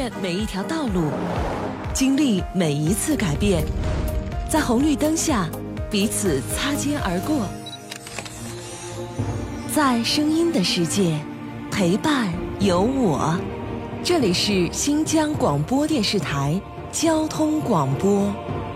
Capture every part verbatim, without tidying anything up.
遍每一条道路，经历每一次改变，在红绿灯下彼此擦肩而过，在声音的世界陪伴有我。这里是新疆广播电视台交通广播。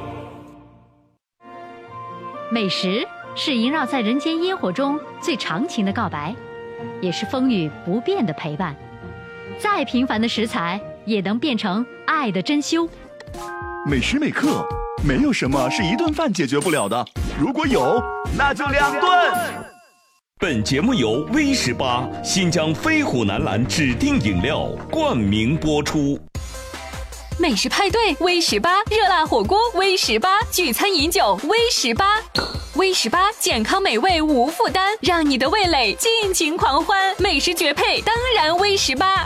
美食是萦绕在人间烟火中最长情的告白，也是风雨不变的陪伴。再平凡的食材也能变成爱的珍馐。 每时每刻，没有什么是一顿饭解决不了的，如果有，那就两顿。 本节目由 V 十八新疆飞虎南蓝指定饮料冠名播出。 美食派对 V 十八，热辣火锅 V 十八，聚餐饮酒 V 十八。V 十八健康美味无负担，让你的味蕾尽情狂欢。美食绝配，当然 V 十八。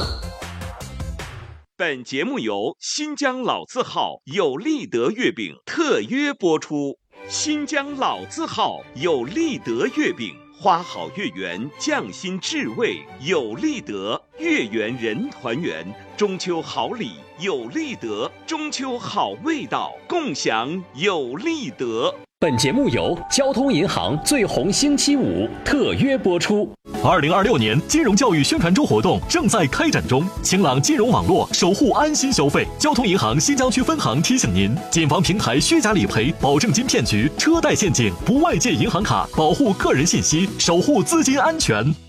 本节目由新疆老字号有利德月饼特约播出。新疆老字号有利德月饼，花好月圆，匠心至味，有利德，月圆人团圆，中秋好礼有利德，中秋好味道，共享有利德。 本节目由交通银行最红星期五特约播出。 二零二六年金融教育宣传周活动正在开展中，晴朗金融网络守护安心消费。交通银行新疆区分行提醒您，谨防平台虚假理赔、保证金骗局、车贷陷阱，不外借银行卡，保护个人信息，守护资金安全。